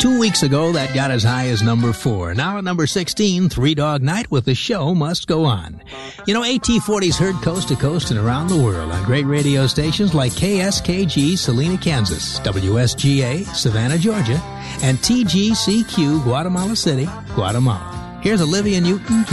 2 weeks ago, that got as high as number 4. Now at number 16, Three Dog Night with The Show Must Go On. You know, AT40's heard coast to coast and around the world on great radio stations like KSKG, Salina, Kansas, WSGA, Savannah, Georgia, and TGCQ, Guatemala City, Guatemala. Here's Olivia Newton.